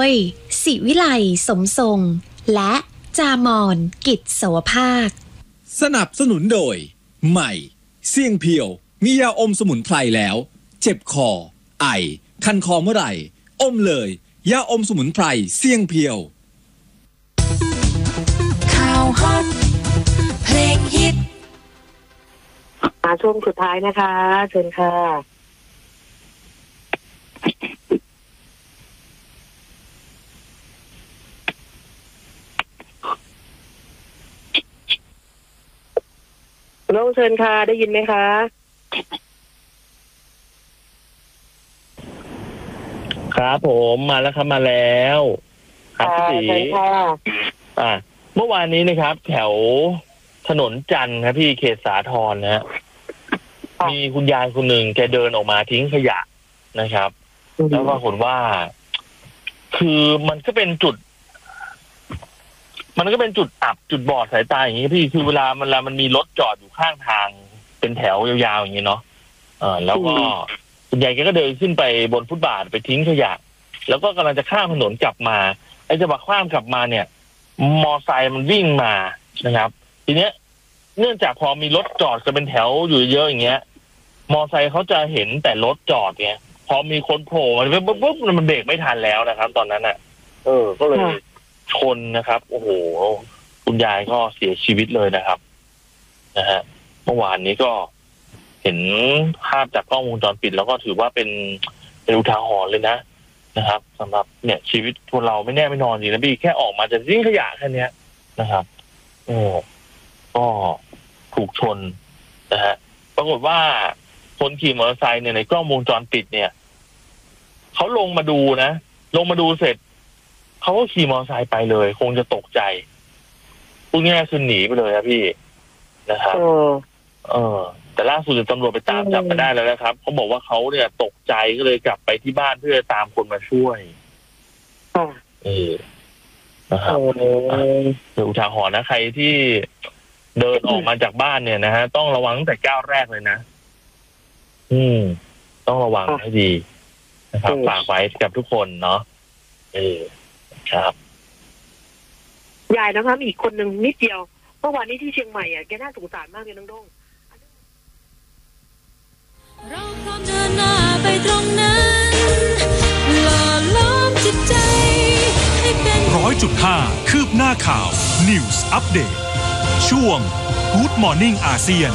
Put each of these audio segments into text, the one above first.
ยศิวิไลสมทรงและจามอนกิจสวภาคสนับสนุนโดยใหม่เสี่ยงเพียวมียาอมสมุนไพรแล้วเจ็บคอไอคันคอเมื่อไหร่อมเลยยาอมสมุนไพรเสี่ยงเพียวข่าวฮอตเพลงฮิตมาช่วงสุดท้ายนะคะเชิญค่ะน้องเชิญค่ะได้ยินไหมคะครับผมมาแล้วครับมาแล้วครับพี่ศรีเมื่อวานนี้นะครับแถวถนนจันทร์ครับพี่เขตสาทรนะฮะมีคุณยายคนหนึ่งแกเดินออกมาทิ้งขยะนะครับแล้วปรากฏว่าคือมันก็เป็นจุดอับจุดบอดสายตาอย่างนี้พี่คือเวลามันมีรถจอดอยู่ข้างทางเป็นแถวยาวๆอย่างนี้เนาะแล้วก็คุณยายแกก็เดินขึ้นไปบนฟุตบาทไปทิ้งขยะแล้วก็กำลังจะข้ามถนนกลับมาไอ้จังหวะข้ามกลับมาเนี่ยมอไซค์มันวิ่งมานะครับทีเนี้ยเนื่องจากพอมีรถจอดจะเป็นแถวอยู่เยอะอย่างเงี้ยมอไซค์เขาจะเห็นแต่รถจอดเนี่ยพอมีคนโผล่มาปุ๊บมันเบรกไม่ทันแล้วนะครับตอนนั้นก็เลยชนนะครับโอ้โหคุณยายก็เสียชีวิตเลยนะครับนะฮะเมื่อวานนี้ก็เห็นภาพจากกล้องวงจรปิดแล้วก็ถือว่าเป็นอุทาหรณ์เลยนะครับสำหรับเนี่ยชีวิตพวกเราไม่แน่ไม่นอนจริงนะพี่แค่ออกมาจะทิ้งขยะแค่นี้นะครับก็ถูกชนนะฮะปรากฏว่าคนขี่มอเตอร์ไซค์เนี่ยในกล้องวงจรปิดเนี่ยเขาลงมาดูเสร็จเขาก็ขี่มอเตอร์ไซค์ไปเลยคงจะตกใจพูดง่ายๆคือหนีไปเลยครับพี่นะครับแต่ล่าสุดตำรวจไปตามจับมาได้แล้วนะครับเขาบอกว่าเขาเนี่ยตกใจก็เลยกลับไปที่บ้านเพื่อตามคนมาช่วยนะครับเดี๋ยวอุทาหรณ์นะใครที่เดินออกมาจากบ้านเนี่ยนะฮะต้องระวังตั้งแต่ก้าวแรกเลยนะต้องระวังให้ดีนะครับฝากไว้กับทุกคนเนาะครับยายนะครับอีกคนหนึ่งนิดเดียวเมื่อวานนี้ที่เชียงใหม่แกน่าสงสารมากเลยน้องด้งเราพร้อมเดินหน้าไปตรงนั้นหล่อล้อมจิตใจให้เป็น 100.5 คืบหน้าข่าว News Update ช่วง Good Morning อาเซียน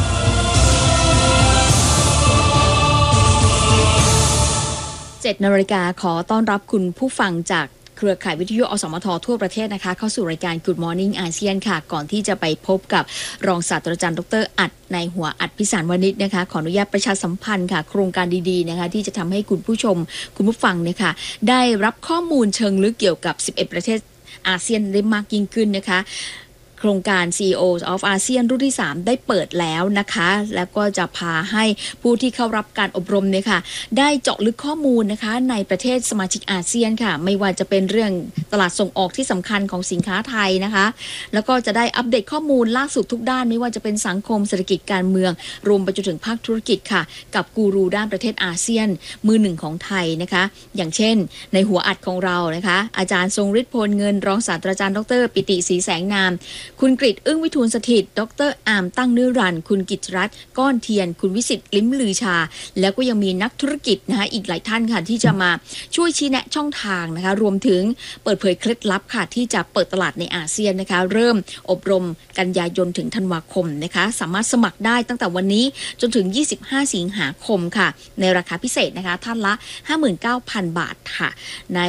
7 นาฬิกาขอต้อนรับคุณผู้ฟังจากเครือข่ายวิทยุอสมททั่วประเทศนะคะเข้าสู่รายการ Good Morning อาเซียนค่ะก่อนที่จะไปพบกับรองศาสตราจารย์ดร.อัดในหัวอัดพิสารวณิชนะคะขออนุญาตประชาสัมพันธ์ค่ะโครงการดีๆนะคะที่จะทำให้คุณผู้ชมคุณผู้ฟังเนี่ยค่ะได้รับข้อมูลเชิงลึกเกี่ยวกับ11ประเทศอาเซียนได้มากยิ่งขึ้นนะคะโครงการ CEOs of ASEAN รุ่นที่3ได้เปิดแล้วนะคะแล้วก็จะพาให้ผู้ที่เข้ารับการอบรมเนี่ยค่ะได้เจาะลึกข้อมูลนะคะในประเทศสมาชิกอาเซียนค่ะไม่ว่าจะเป็นเรื่องตลาดส่งออกที่สำคัญของสินค้าไทยนะคะแล้วก็จะได้อัปเดตข้อมูลล่าสุดทุกด้านไม่ว่าจะเป็นสังคมเศรษฐกิจการเมืองรวมไปจนถึงภาคธุรกิจค่ะกับกูรูด้านประเทศอาเซียนมือหนึ่งของไทยนะคะอย่างเช่นในหัวอัดของเรานะคะอาจารย์ทรงฤทธิ์พลเงินรองศาสตราจารย์ดร.ปิติศรีแสงนามคุณกฤษ อึ้งวิทูลสถิตดร.อามตั้งนิรันดร์คุณกิจรัตน์ก้อนเทียนคุณวิสิทธิ์ลิ้มลือชาแล้วก็ยังมีนักธุรกิจนะคะอีกหลายท่านค่ะที่จะมาช่วยชี้แนะช่องทางนะคะรวมถึงเปิดเผยเคล็ดลับค่ะที่จะเปิดตลาดในอาเซียนนะคะเริ่มอบรมกันยายนถึงธันวาคมนะคะสามารถสมัครได้ตั้งแต่วันนี้จนถึง25 สิงหาคมค่ะในราคาพิเศษนะคะท่านละ 59,000 บาทค่ะใน